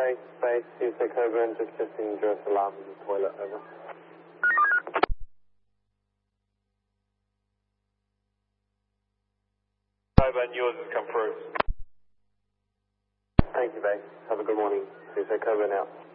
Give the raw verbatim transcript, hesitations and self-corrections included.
Base, base, you take over and just testing dress alarm in the toilet, over. Over and yours has come through. Thank you, base. Have a good morning. You take over now.